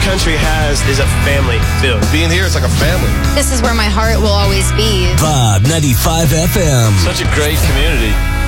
country has is a family feel. Being here, it's like a family. This is where my heart will always be. Vibe 95 FM. Such a great community.